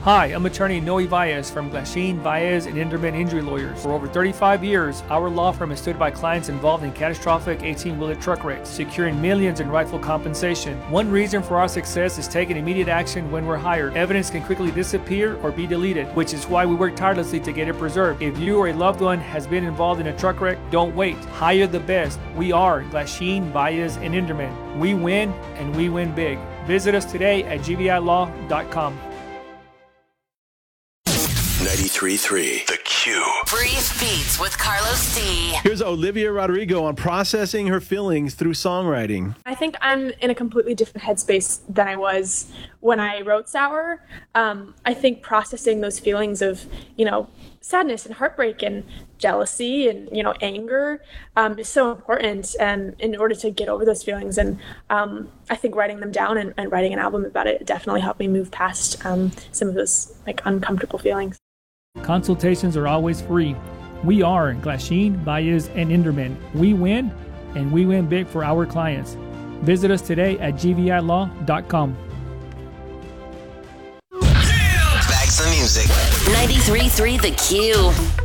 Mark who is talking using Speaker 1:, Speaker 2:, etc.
Speaker 1: Hi, I'm attorney Noe Valles from Glasheen, Valles, and Inderman Injury Lawyers. For over 35 years, our law firm has stood by clients involved in catastrophic 18-wheeler truck wrecks, securing millions in rightful compensation. One reason for our success is taking immediate action when we're hired. Evidence can quickly disappear or be deleted, which is why we work tirelessly to get it preserved. If you or a loved one has been involved in a truck wreck, don't wait. Hire the best. We are Glasheen, Valles, and Inderman. We win, and we win big. Visit us today at gvilaw.com.
Speaker 2: 93.3 The Q.
Speaker 3: Brief Beats with Carlos D.
Speaker 4: Here's Olivia Rodrigo on processing her feelings through songwriting.
Speaker 5: I think I'm in a completely different headspace than I was when I wrote Sour. I think processing those feelings of, sadness and heartbreak and jealousy and, anger is so important in order to get over those feelings. And I think writing them down and writing an album about it definitely helped me move past some of those uncomfortable feelings.
Speaker 1: Consultations are always free. We are Glasheen, Valles, and Inderman. We win, and we win big for our clients. Visit us today at gvilaw.com.
Speaker 3: Back to the music. 93.3 The Q.